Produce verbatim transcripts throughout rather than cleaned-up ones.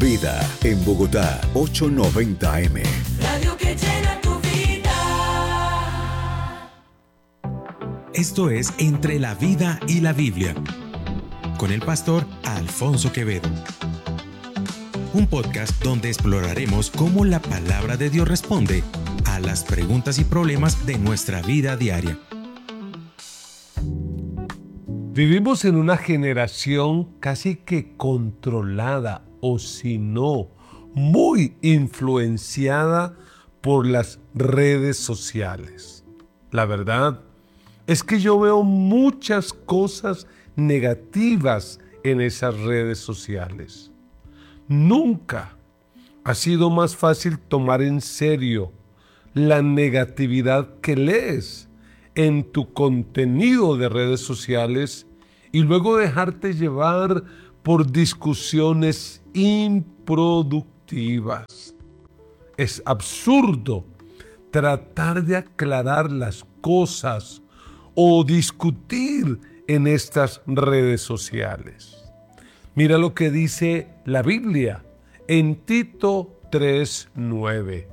Vida en Bogotá, ochocientos noventa A M. Radio que llena tu vida. Esto es Entre la Vida y la Biblia, con el pastor Alfonso Quevedo. Un podcast donde exploraremos cómo la palabra de Dios responde a las preguntas y problemas de nuestra vida diaria. Vivimos en una generación casi que controlada, o si no, muy influenciada por las redes sociales. La verdad es que yo veo muchas cosas negativas en esas redes sociales. Nunca ha sido más fácil tomar en serio la negatividad que lees en tu contenido de redes sociales y luego dejarte llevar por discusiones improductivas. Es absurdo tratar de aclarar las cosas o discutir en estas redes sociales. Mira lo que dice la Biblia en Tito tres nueve.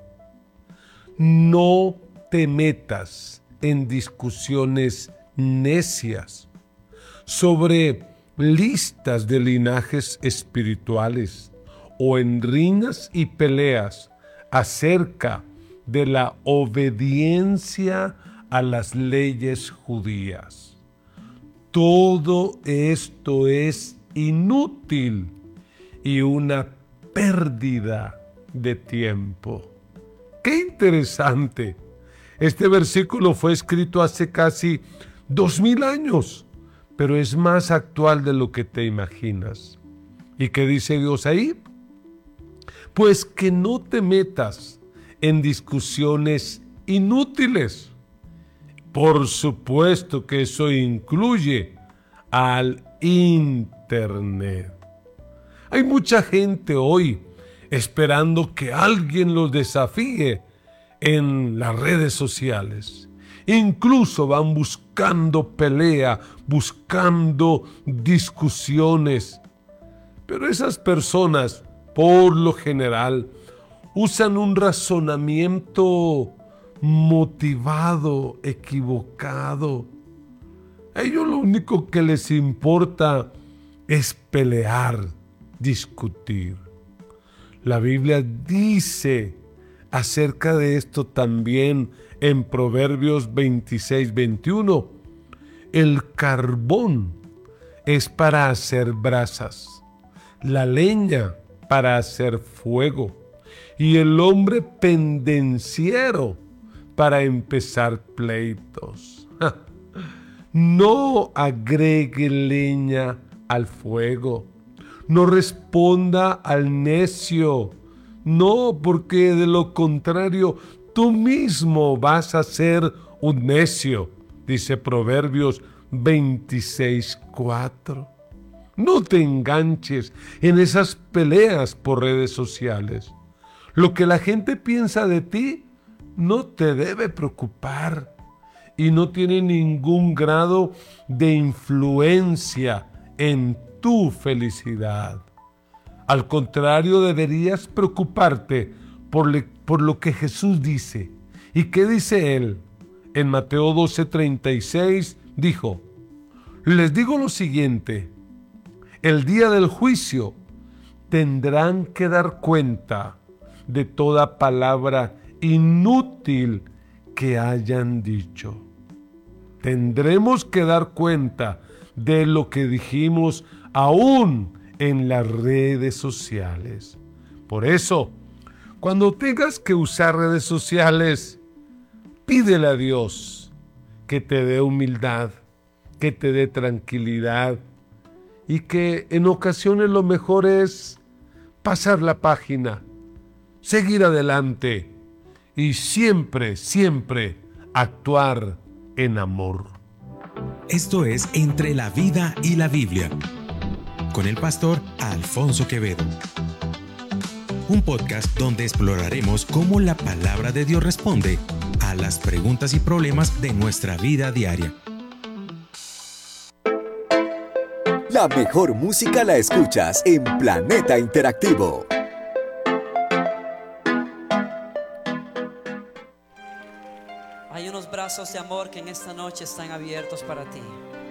No te metas en discusiones necias sobre listas de linajes espirituales o en riñas y peleas acerca de la obediencia a las leyes judías. Todo esto es inútil y una pérdida de tiempo. ¡Qué interesante! Este versículo fue escrito hace casi dos mil años, pero es más actual de lo que te imaginas. ¿Y qué dice Dios ahí? Pues que no te metas en discusiones inútiles. Por supuesto que eso incluye al Internet. Hay mucha gente hoy esperando que alguien los desafíe en las redes sociales. Incluso van buscando pelea, buscando discusiones. Pero esas personas, por lo general, usan un razonamiento motivado, equivocado. A ellos lo único que les importa es pelear, discutir. La Biblia dice acerca de esto también en Proverbios veintiséis veintiuno. El carbón es para hacer brasas, la leña para hacer fuego y el hombre pendenciero para empezar pleitos. No agregue leña al fuego, no responda al necio. No, porque de lo contrario, tú mismo vas a ser un necio, dice Proverbios veintiséis cuatro. No te enganches en esas peleas por redes sociales. Lo que la gente piensa de ti no te debe preocupar y no tiene ningún grado de influencia en tu felicidad. Al contrario, deberías preocuparte por, le, por lo que Jesús dice. ¿Y qué dice Él? En Mateo doce treinta y seis dijo: les digo lo siguiente, el día del juicio tendrán que dar cuenta de toda palabra inútil que hayan dicho. Tendremos que dar cuenta de lo que dijimos aún en las redes sociales. Por eso, cuando tengas que usar redes sociales, pídele a Dios que te dé humildad, que te dé tranquilidad y que en ocasiones lo mejor es pasar la página, seguir adelante y siempre, siempre actuar en amor. Esto es Entre la Vida y la Biblia, con el pastor Alfonso Quevedo. Un podcast donde exploraremos cómo la palabra de Dios responde a las preguntas y problemas de nuestra vida diaria. La mejor música la escuchas en Planeta Interactivo. Hay unos brazos de amor que en esta noche están abiertos para ti.